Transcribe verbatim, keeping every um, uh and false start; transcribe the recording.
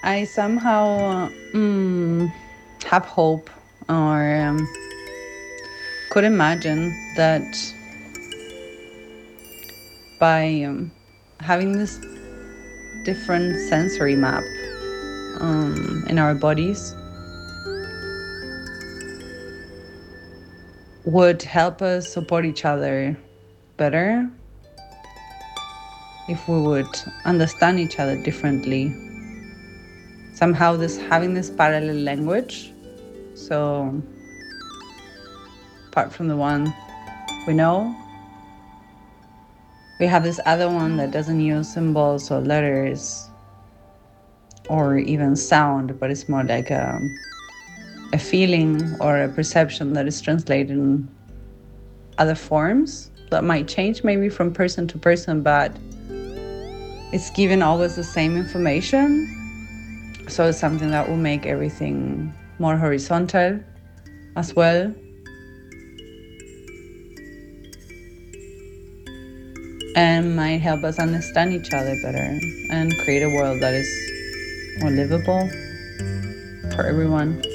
I somehow mm, have hope or um, could imagine that by um, having this different sensory map um, in our bodies would help us support each other better if we would understand each other differently. Somehow, this having this parallel language, so apart from the one we know, we have this other one that doesn't use symbols or letters or even sound, but it's more like a, a feeling or a perception that is translated in other forms that might change maybe from person to person, but it's given always the same information. So it's something that will make everything more horizontal as well. And might help us understand each other better and create a world that is more livable for everyone.